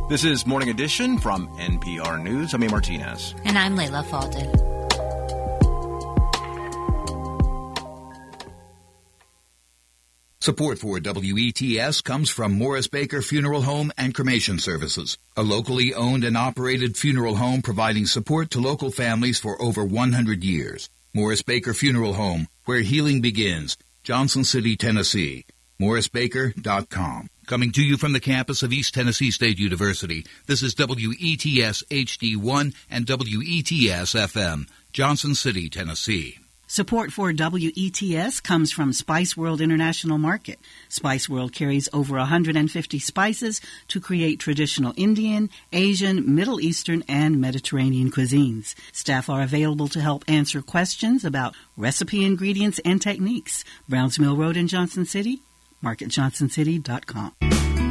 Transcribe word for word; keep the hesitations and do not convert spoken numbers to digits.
This is Morning Edition from N P R News. I'm A. Martinez. And I'm Layla Falden. Support for W E T S comes from Morris Baker Funeral Home and Cremation Services, a locally owned and operated funeral home providing support to local families for over one hundred years. Morris Baker Funeral Home, where healing begins. Johnson City, Tennessee. morris baker dot com. Coming to you from the campus of East Tennessee State University, this is W E T S H D one and W E T S F M, Johnson City, Tennessee. Support for W E T S comes from Spice World International Market. Spice World carries over one hundred fifty spices to create traditional Indian, Asian, Middle Eastern, and Mediterranean cuisines. Staff are available to help answer questions about recipe ingredients and techniques. Browns Mill Road in Johnson City, market johnson city dot com.